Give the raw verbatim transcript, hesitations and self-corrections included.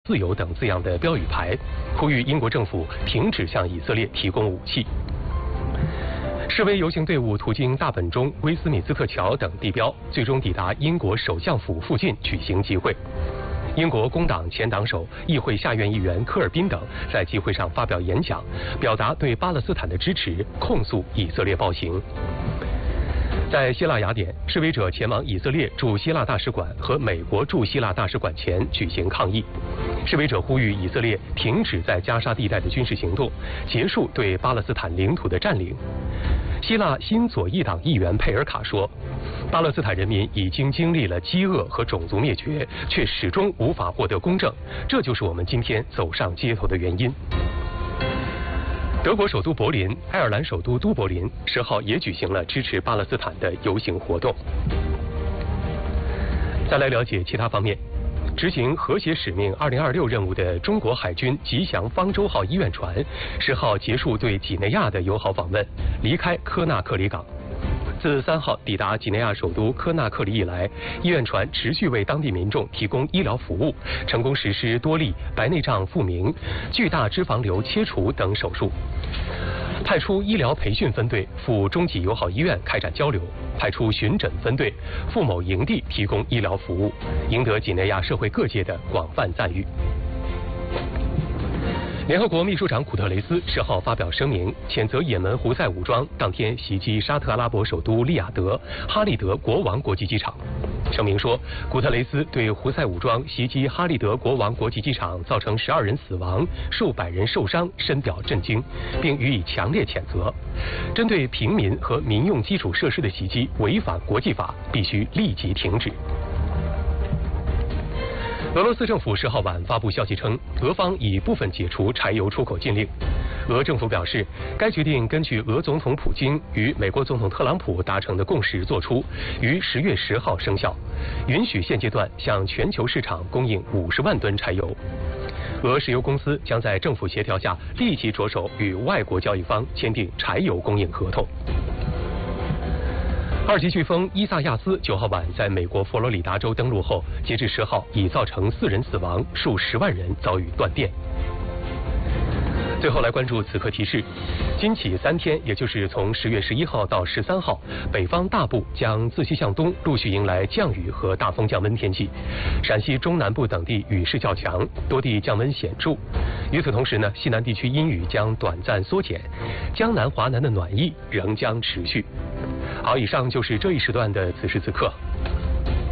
自由等字样的标语牌，呼吁英国政府停止向以色列提供武器。示威游行队伍途经大本钟、威斯敏斯特桥等地标，最终抵达英国首相府附近举行集会。英国工党前党首、议会下院议员科尔宾等在集会上发表演讲，表达对巴勒斯坦的支持，控诉以色列暴行。在希腊雅典，示威者前往以色列驻希腊大使馆和美国驻希腊大使馆前举行抗议。示威者呼吁以色列停止在加沙地带的军事行动，结束对巴勒斯坦领土的占领。希腊新左翼党议员佩尔卡说，巴勒斯坦人民已经经历了饥饿和种族灭绝，却始终无法获得公正，这就是我们今天走上街头的原因。德国首都柏林、爱尔兰首都都柏林十号也举行了支持巴勒斯坦的游行活动。再来了解其他方面，执行和谐使命二零二六任务的中国海军吉祥方舟号医院船十号结束对几内亚的友好访问，离开科纳克里港。自三号抵达几内亚首都科纳克里以来，医院船持续为当地民众提供医疗服务，成功实施多例白内障复明、巨大脂肪瘤切除等手术。派出医疗培训分队赴中几友好医院开展交流，派出巡诊分队赴某营地提供医疗服务，赢得几内亚社会各界的广泛赞誉。联合国秘书长古特雷斯十号发表声明，谴责也门胡塞武装当天袭击沙特阿拉伯首都利雅得哈利德国王国际机场。声明说，古特雷斯对胡塞武装袭击哈利德国王国际机场造成十二人死亡、数百人受伤深表震惊，并予以强烈谴责。针对平民和民用基础设施的袭击违反国际法，必须立即停止。俄罗斯政府十号晚发布消息称，俄方已部分解除柴油出口禁令。俄政府表示，该决定根据俄总统普京与美国总统特朗普达成的共识作出，于十月十号生效，允许现阶段向全球市场供应五十万吨柴油。俄石油公司将在政府协调下立即着手与外国交易方签订柴油供应合同。二级飓风伊萨亚斯九号晚在美国佛罗里达州登陆后，截至十号已造成四人死亡，数十万人遭遇断电。最后来关注此刻提示，今起三天，也就是从十月十一号到十三号，北方大部将自西向东陆续迎来降雨和大风降温天气，陕西中南部等地雨势较强，多地降温显著。与此同时呢，西南地区阴雨将短暂缩减，江南华南的暖意仍将持续。好，以上就是这一时段的此时此刻。